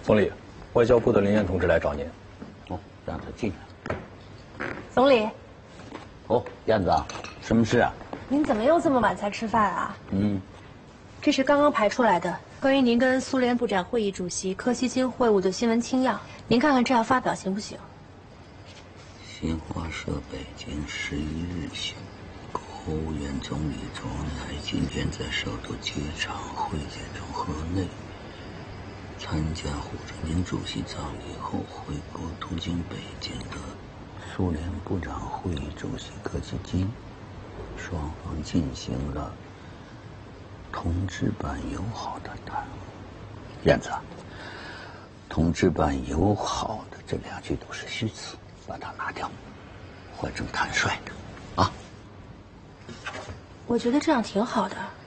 总理，外交部的林燕同志来找您。 哦，让他进来。 总理。 哦，燕子啊，什么事啊？ 您怎么又这么晚才吃饭啊？这是刚刚排出来的关于您跟苏联部长会议主席柯西金会晤的新闻清要，您看看这样发表行不行？ 新华社北京11日讯，国务院总理周恩来今天在首都机场会见中河内，参加胡志明主席葬礼后回国途经北京的苏联部长会议主席柯西金，双方进行了同志般友好的谈话。燕子，同志般友好的这2句都是虚词，把它拿掉，换成坦率的啊。 我觉得这样挺好的。